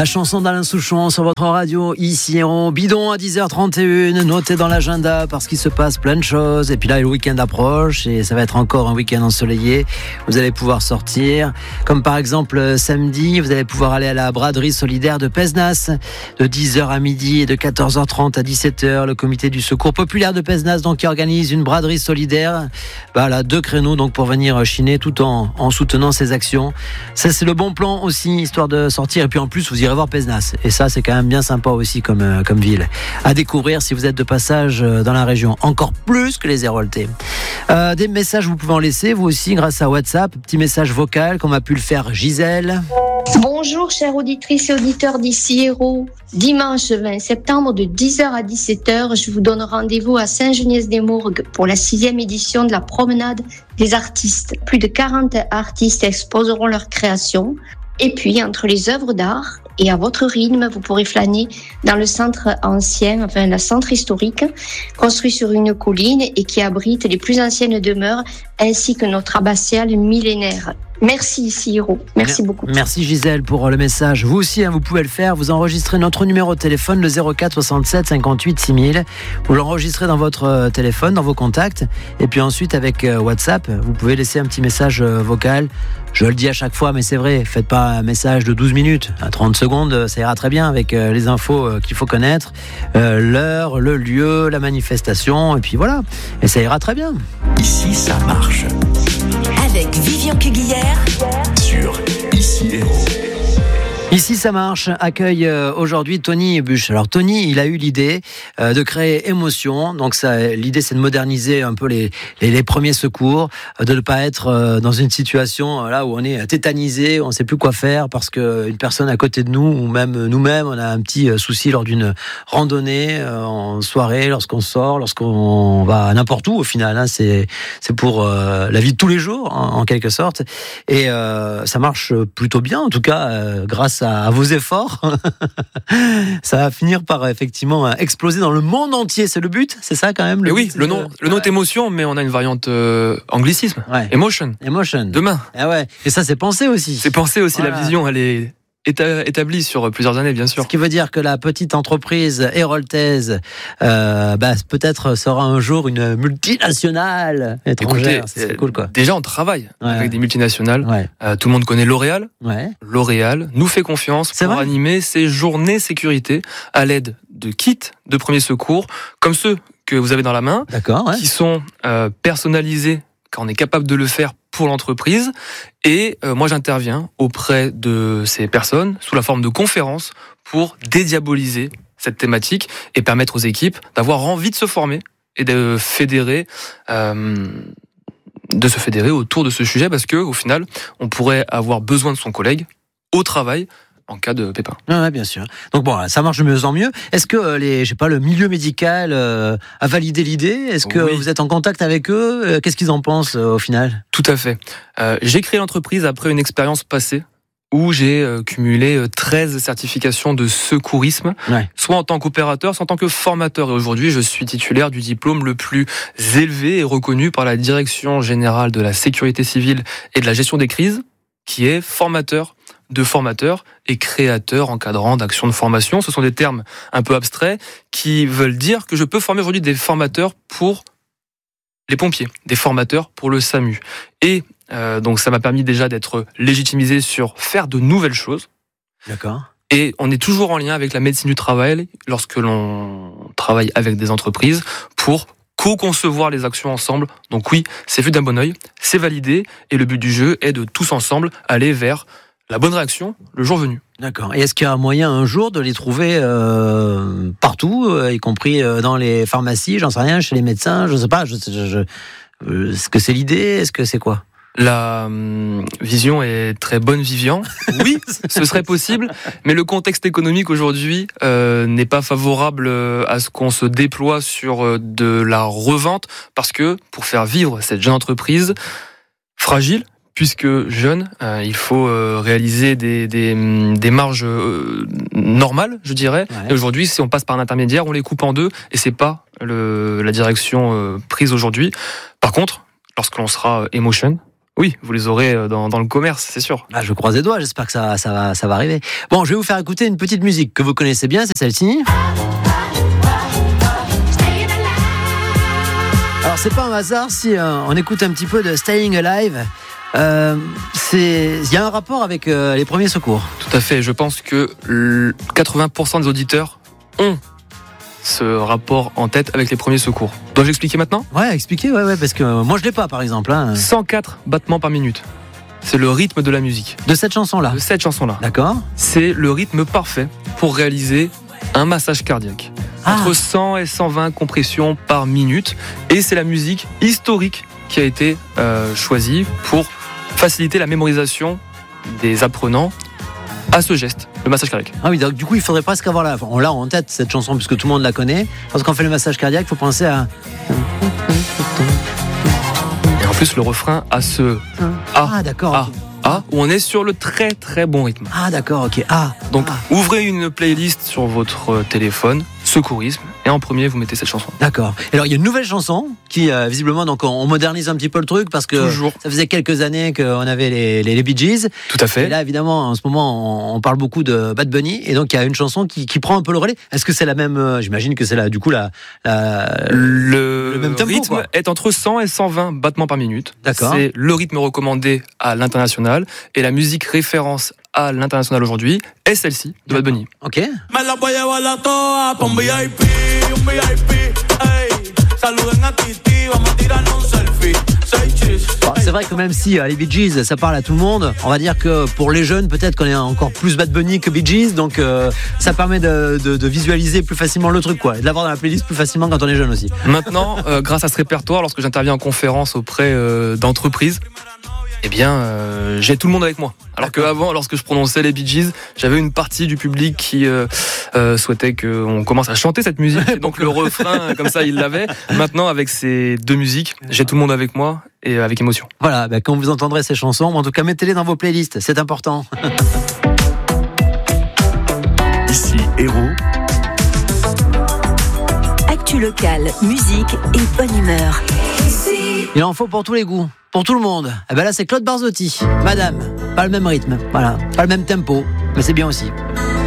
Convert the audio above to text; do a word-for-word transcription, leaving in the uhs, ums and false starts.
La chanson d'Alain Souchon sur votre radio, ici Héros. Bidon à dix heures trente et une, notez dans l'agenda parce qu'il se passe plein de choses. Et puis là, le week-end approche et ça va être encore un week-end ensoleillé. Vous allez pouvoir sortir. Comme par exemple, samedi, vous allez pouvoir aller à la braderie solidaire de Pézenas de dix heures à midi et de quatorze heures trente à dix-sept heures. Le comité du secours populaire de Pézenas, donc, qui organise une braderie solidaire. Bah là, deux créneaux donc pour venir chiner tout en, en soutenant ces actions. Ça, c'est le bon plan aussi, histoire de sortir. Et puis en plus, vous irez voir Pézenas. Et ça, c'est quand même bien sympa aussi comme, euh, comme ville. À découvrir si vous êtes de passage dans la région. Encore plus que les Héroltais. Euh, des messages, vous pouvez en laisser, vous aussi, grâce à WhatsApp. Petit message vocal, comme a pu le faire Gisèle. Bonjour, chères auditrices et auditeurs d'ici Héros. Dimanche vingt septembre, de dix heures à dix-sept heures, je vous donne rendez-vous à Saint-Geniès-des-Mourgues pour la sixième édition de la promenade des artistes. Plus de quarante artistes exposeront leurs créations. Et puis, entre les œuvres d'art et à votre rythme, vous pourrez flâner dans le centre ancien, enfin le centre historique, construit sur une colline et qui abrite les plus anciennes demeures, ainsi que notre abbatiale millénaire. Merci ici Héros, merci beaucoup. Merci Gisèle pour le message. Vous aussi, hein, vous pouvez le faire, vous enregistrez notre numéro de téléphone, le zéro quatre soixante-sept cinquante-huit six mille. Vous l'enregistrez dans votre téléphone, dans vos contacts, et puis ensuite avec WhatsApp, vous pouvez laisser un petit message vocal. Je le dis à chaque fois, mais c'est vrai, faites pas un message de douze minutes, à trente secondes, ça ira très bien avec les infos qu'il faut connaître, euh, l'heure, le lieu, la manifestation, et puis voilà, et ça ira très bien. Ici, ça marche. Avec Vivian Cuguillère sur Ici Héros. Ici ça marche, accueille aujourd'hui Tony Buche. Alors Tony, il a eu l'idée de créer Émotion. Donc ça, l'idée c'est de moderniser un peu les, les, les premiers secours, de ne pas être dans une situation là où on est tétanisé, on ne sait plus quoi faire parce qu'une personne à côté de nous ou même nous-mêmes, on a un petit souci lors d'une randonnée, en soirée, lorsqu'on sort, lorsqu'on va n'importe où au final. Hein, c'est, c'est pour la vie de tous les jours en, en quelque sorte. Et euh, ça marche plutôt bien en tout cas euh, grâce à vos efforts. Ça va finir par effectivement exploser dans le monde entier. C'est le but, c'est ça quand même le Et oui, but, le nom, de... le nom ouais. est Émotion, mais on a une variante euh, anglicisme. Ouais. Emotion. Emotion. Demain. Ah ouais. Et ça, c'est pensé aussi. C'est pensé aussi. Voilà. La vision, elle est éta- établie sur plusieurs années, bien sûr. Ce qui veut dire que la petite entreprise héroltaise, euh, bah, peut-être sera un jour une multinationale étrangère. Écoutez, c'est cool quoi. Déjà, on travaille Ouais. avec des multinationales. Ouais. Euh, tout le monde connaît L'Oréal. Ouais. L'Oréal nous fait confiance C'est pour vrai animer ces journées sécurité à l'aide de kits de premiers secours, comme ceux que vous avez dans la main, D'accord. Ouais. qui sont euh, personnalisés quand on est capable de le faire pour l'entreprise. Et euh, moi, j'interviens auprès de ces personnes sous la forme de conférences pour dédiaboliser cette thématique et permettre aux équipes d'avoir envie de se former et de fédérer, euh, de se fédérer autour de ce sujet, parce que au final, on pourrait avoir besoin de son collègue au travail en cas de pépin. Ouais, bien sûr. Donc bon, ça marche de mieux en mieux. Est-ce que euh, les, je sais pas, le milieu médical euh, a validé l'idée ? Est-ce que Oui. vous êtes en contact avec eux ? euh, Qu'est-ce qu'ils en pensent euh, au final ? Tout à fait. Euh, j'ai créé l'entreprise après une expérience passée où j'ai euh, cumulé euh, treize certifications de secourisme, Ouais. soit en tant qu'opérateur, soit en tant que formateur. Et aujourd'hui, je suis titulaire du diplôme le plus élevé et reconnu par la Direction générale de la sécurité civile et de la gestion des crises, qui est formateur de formateurs et créateur encadrant d'actions de formation. Ce sont des termes un peu abstraits qui veulent dire que je peux former aujourd'hui des formateurs pour les pompiers, des formateurs pour le SAMU. Et euh, donc ça m'a permis déjà d'être légitimisé sur faire de nouvelles choses. D'accord. Et on est toujours en lien avec la médecine du travail lorsque l'on travaille avec des entreprises pour co-concevoir les actions ensemble. Donc oui, c'est vu d'un bon œil, c'est validé, et le but du jeu est de tous ensemble aller vers la bonne réaction le jour venu. D'accord. Et est-ce qu'il y a un moyen un jour de les trouver euh, partout, euh, y compris euh, dans les pharmacies, j'en sais rien, chez les médecins, je sais pas, je, je, je, euh, est-ce que c'est l'idée, est-ce que c'est quoi ? La hum, vision est très bonne, Vivian. Oui, ce serait possible, mais le contexte économique aujourd'hui euh, n'est pas favorable à ce qu'on se déploie sur euh, de la revente, parce que pour faire vivre cette jeune entreprise fragile, puisque jeune, euh, il faut euh, réaliser des, des, des marges euh, normales, je dirais. Ouais. Et aujourd'hui, si on passe par un intermédiaire, on les coupe en deux, et c'est pas le, la direction euh, prise aujourd'hui. Par contre, lorsque l'on sera Emotion, Oui, vous les aurez dans, dans le commerce, c'est sûr. Ah, je croise les doigts, j'espère que ça, ça, va, ça va arriver. Bon, je vais vous faire écouter une petite musique que vous connaissez bien, c'est celle-ci. Alors, c'est pas un hasard si euh, on écoute un petit peu de Staying Alive. Euh, c'est, il y a un rapport avec euh, les premiers secours. Tout à fait, je pense que quatre-vingts pour cent des auditeurs ont ce rapport en tête avec les premiers secours. Dois-je expliquer maintenant ? Ouais, expliquez, ouais, ouais, parce que euh, moi je l'ai pas par exemple. Hein. cent quatre battements par minute. C'est le rythme de la musique. De cette chanson-là ? De cette chanson-là. D'accord. C'est le rythme parfait pour réaliser un massage cardiaque. Ah. Entre cent et cent vingt compressions par minute. Et c'est la musique historique qui a été euh, choisie pour faciliter la mémorisation des apprenants à ce geste, le massage cardiaque. Ah oui, donc du coup il faudrait presque avoir là, on l'a en tête cette chanson puisque tout le monde la connaît. Parce qu'on fait le massage cardiaque, il faut penser à. Et en plus le refrain a ce A, Ah d'accord. A, ok. A, où on est sur le très très bon rythme. Ah d'accord, ok. Ah. Donc ah, ouvrez une playlist sur votre téléphone, secourisme, et en premier vous mettez cette chanson. d'accord. Et alors il y a une nouvelle chanson qui euh, visiblement donc on, on modernise un petit peu le truc parce que Toujours. ça faisait quelques années qu'on avait les, les, les Bee Gees. Tout à Et fait. là évidemment en ce moment on, on parle beaucoup de Bad Bunny et donc il y a une chanson qui, qui prend un peu le relais. Est-ce que c'est la même euh, j'imagine que c'est là du coup la, la Le, le même tempo, rythme quoi. est entre cent et cent vingt battements par minute. D'accord. C'est le rythme recommandé à l'international et la musique référence à l'international aujourd'hui est celle-ci de Bad Bunny. Ok. Me la voy a llevar la toa pa' un V I P, un V I P, ey. Saluden a Titi, vamos a tirarnos un selfie. Say cheese. Bon, c'est vrai que même si euh, les Bee Gees ça parle à tout le monde, on va dire que pour les jeunes peut-être qu'on est encore plus Bad Bunny que Bee Gees, donc euh, ça permet de, de, de visualiser plus facilement le truc quoi, et de l'avoir dans la playlist plus facilement quand on est jeune aussi. Maintenant, euh, grâce à ce répertoire, lorsque j'interviens en conférence auprès euh, d'entreprises, eh bien, euh, j'ai tout le monde avec moi. Alors qu'avant, lorsque je prononçais les Bee Gees, j'avais une partie du public qui euh, euh, souhaitait qu'on commence à chanter cette musique. Et donc le refrain, comme ça, il l'avait. Maintenant, avec ces deux musiques, j'ai tout le monde avec moi et avec émotion. Voilà, bah, quand vous entendrez ces chansons, en tout cas mettez-les dans vos playlists, c'est important. Ici Héros, Actu locale, musique et bonne humeur. Il en faut pour tous les goûts, pour tout le monde. Et ben là c'est Claude Barzotti, Madame, pas le même rythme, voilà, pas le même tempo, mais c'est bien aussi.